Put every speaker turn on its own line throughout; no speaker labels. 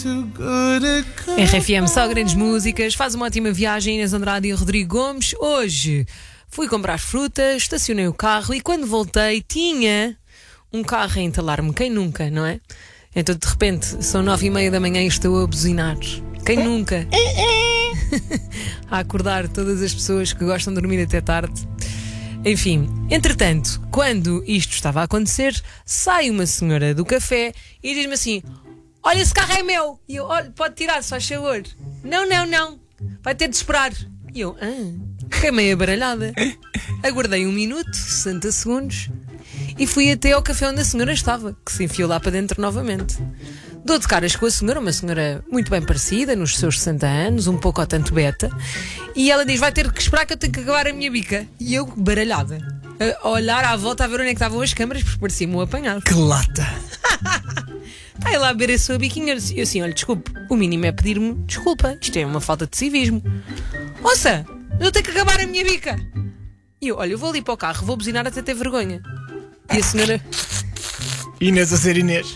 RFM, só grandes músicas. Faz uma ótima viagem, Inês Andrade e Rodrigo Gomes. Hoje fui comprar frutas, estacionei o carro e quando voltei tinha um carro a entalar-me. Quem nunca, não é? Então de repente são 9h30 da manhã e estou a buzinar. Quem nunca? A acordar todas as pessoas que gostam de dormir até tarde. Enfim, entretanto, quando isto estava a acontecer, sai uma senhora do café e diz-me assim: olha, esse carro é meu. E eu: olha, pode tirar, se faz favor. Não, vai ter de esperar. E eu: fiquei meio baralhada. Aguardei 1 minuto, 60 segundos e fui até ao café onde a senhora estava, que se enfiou lá para dentro novamente. Dou de caras com a senhora, uma senhora muito bem parecida, nos seus 60 anos, um pouco ao tanto beta, e ela diz: vai ter que esperar que eu tenho que acabar a minha bica. E eu, baralhada, a olhar à volta a ver onde é que estavam as câmaras, porque parecia-me um apanhado.
Que lata!
Está aí lá a beber a sua biquinha. Eu assim: olha, desculpe, o mínimo é pedir-me desculpa, isto é uma falta de civismo. Ouça, eu tenho que acabar a minha bica. E eu: olha, eu vou ali para o carro, vou buzinar até ter vergonha. E a senhora...
Inês a ser Inês.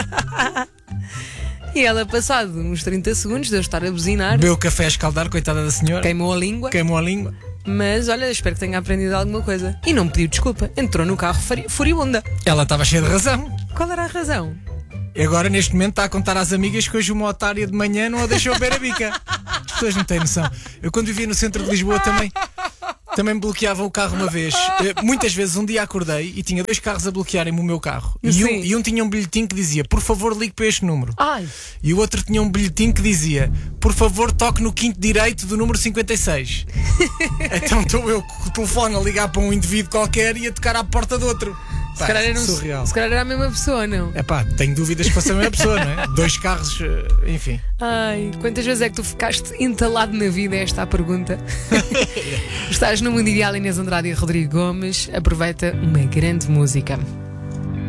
E ela, passado uns 30 segundos de eu estar a buzinar,
Bebeu o café a escaldar, coitada da senhora.
queimou a língua. Mas olha, espero que tenha aprendido alguma coisa. E não pediu desculpa, entrou no carro furibunda.
Ela estava cheia de razão.
Qual era a razão?
E agora, neste momento, está a contar às amigas que hoje uma otária de manhã não a deixou beber a bica. As pessoas não têm noção. Eu, quando vivia no centro de Lisboa, também me bloqueavam o carro uma vez. Muitas vezes, um dia acordei e tinha 2 carros a bloquearem-me o meu carro. E um tinha um bilhetinho que dizia: por favor, ligue para este número.
Ai.
E o outro tinha um bilhetinho que dizia: por favor, toque no quinto direito do número 56. Então estou eu com o telefone a ligar para um indivíduo qualquer e a tocar à porta do outro.
Se calhar era a mesma pessoa, não?
Epá, tenho dúvidas para ser a mesma pessoa, não é? 2 carros, enfim.
Ai, quantas vezes é que tu ficaste entalado na vida? Esta é a pergunta. Estás no Mundo Ideal, Inês Andrade e Rodrigo Gomes. Aproveita uma grande música.